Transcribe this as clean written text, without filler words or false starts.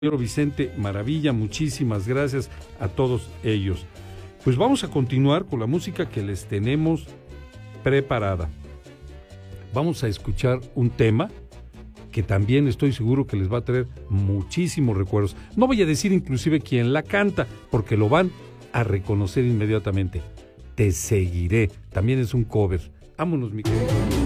Vicente Maravilla, muchísimas gracias a todos ellos. Pues vamos a continuar con la música que les tenemos preparada. Vamos a escuchar un tema que también estoy seguro que les va a traer muchísimos recuerdos. No voy a decir inclusive quién la canta, porque lo van a reconocer inmediatamente. Te seguiré. También es un cover. Vámonos, mi querido.